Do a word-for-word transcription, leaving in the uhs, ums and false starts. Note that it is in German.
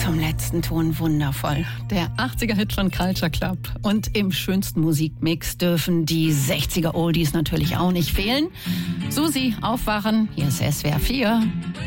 zum letzten Ton wundervoll. Der achtziger-Hit von Culture Club. Und im schönsten Musikmix dürfen die sechziger-Oldies natürlich auch nicht fehlen. Susi, aufwachen, hier ist S W R vier.